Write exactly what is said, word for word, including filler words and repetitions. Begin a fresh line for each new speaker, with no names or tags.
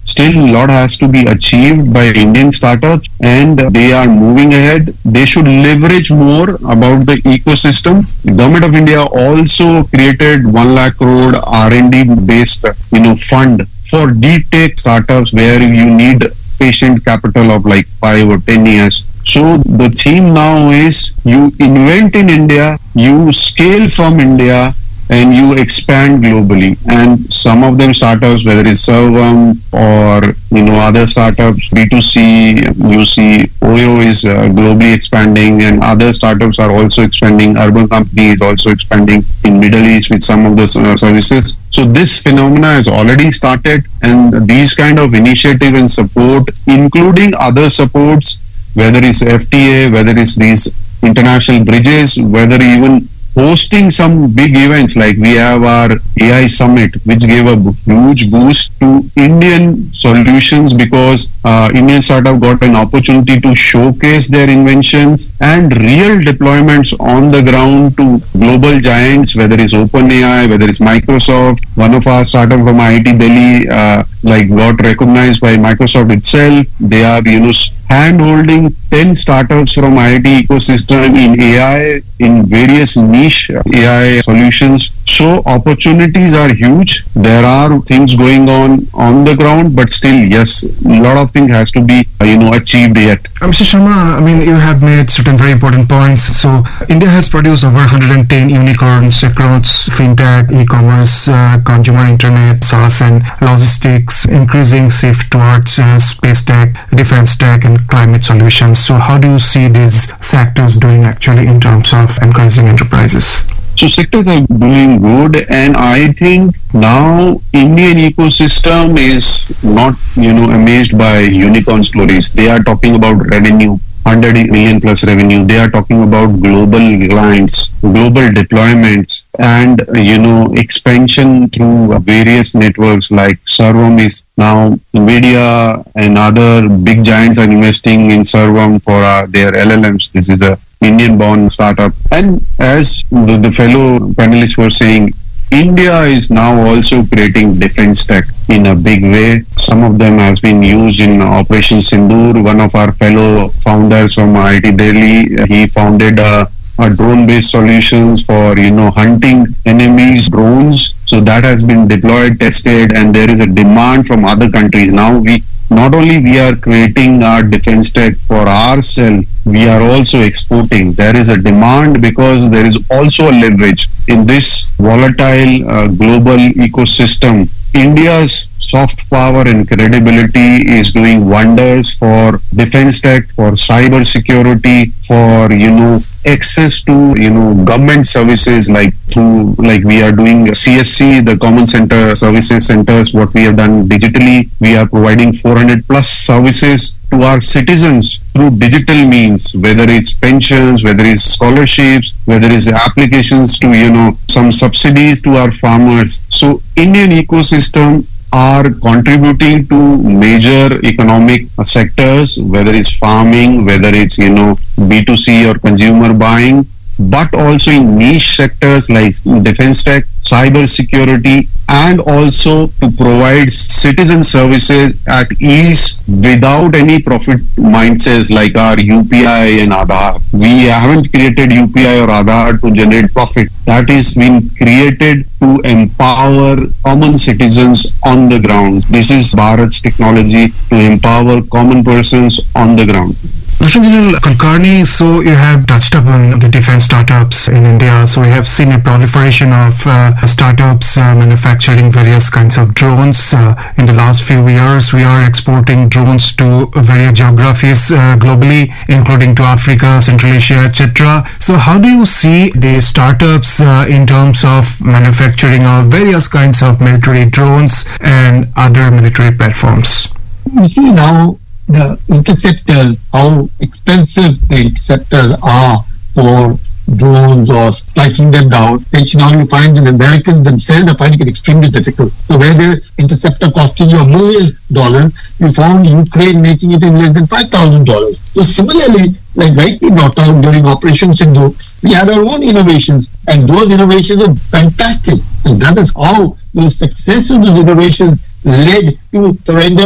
still a lot has to be achieved by Indian startups, and they are moving ahead. They should leverage more about the ecosystem. The Government of India also created one lakh crore R and D based, you know, fund for deep tech startups where you need patient capital of like five or ten years. So the theme now is you invent in India, you scale from India, and you expand globally. And some of them startups, whether it's Servam or, you know, other startups, B two C, you see Oyo is uh, globally expanding, and other startups are also expanding. Urban Company is also expanding in Middle East with some of the uh, services. So this phenomena has already started, and these kind of initiative and support, including other supports, whether it's F T A, whether it's these international bridges, whether even hosting some big events, like we have our A I Summit, which gave a huge boost to Indian solutions, because uh, Indian startup got an opportunity to showcase their inventions and real deployments on the ground to global giants, whether it's OpenAI, whether it's Microsoft. One of our startup from I I T Delhi, uh, like got recognized by Microsoft itself. They are, you know, hand-holding ten startups from I I T ecosystem in A I, in various niche A I solutions. So opportunities are huge. There are things going on on the ground, but still, yes, a lot of things has to be, you know, achieved yet.
Uh, Mister Sharma, I mean, you have made certain very important points. So India has produced over one hundred ten unicorns across fintech, e-commerce, uh, consumer internet, SaaS, and logistics, increasing shift towards uh, space tech, defense tech, and climate solutions. So how do you see these sectors doing actually in terms of encouraging enterprises?
So sectors are doing good, and I think now Indian ecosystem is not, you know, amazed by unicorn stories. They are talking about revenue, one hundred million plus revenue. They are talking about global clients, global deployments, and, you know, expansion through various networks like Servam is now Nvidia and other big giants are investing in Servam for uh, their L L Ms. This is a Indian-born startup. And as the, the fellow panelists were saying, India is now also creating defense tech in a big way. Some of them has been used in Operation Sindoor. One of our fellow founders from I I T Delhi, he founded a, a drone-based solutions for, you know, hunting enemies' drones. So that has been deployed, tested, and there is a demand from other countries. Now we not only we are creating our defense tech for ourselves, we are also exporting. There is a demand because there is also a leverage in this volatile uh, global ecosystem. India's soft power and credibility is doing wonders for defense tech, for cyber security, for, you know, access to, you know, government services, like through, like we are doing C S C, the Common Center Services Centers, what we have done digitally. We are providing four hundred plus services to our citizens through digital means, whether it's pensions, whether it's scholarships, whether it's applications to, you know, some subsidies to our farmers. So Indian ecosystem are contributing to major economic sectors, whether it's farming, whether it's, you know, B two C or consumer buying, but also in niche sectors like defense tech, cyber security, and also to provide citizen services at ease without any profit mindsets like our U P I and Aadhaar. We haven't created U P I or Aadhaar to generate profit. That is been created to empower common citizens on the ground. This is Bharat's technology to empower common persons on the ground.
Lieutenant General Kulkarni, so you have touched upon the defense startups in India. So we have seen a proliferation of uh, startups uh, manufacturing various kinds of drones. Uh, in the last few years, we are exporting drones to various geographies uh, globally, including to Africa, Central Asia, et cetera. So how do you see the startups uh, in terms of manufacturing of various kinds of military drones and other military platforms?
You see now, the interceptors, how expensive the interceptors are for drones or striking them down, which now you find the Americans themselves are finding it extremely difficult. So where the interceptor costing you a million dollars, you found Ukraine making it in less than five thousand dollars. So similarly, like rightly brought out during Operation Sindoor, we had our own innovations, and those innovations are fantastic. And that is how the success of those innovations led to surrender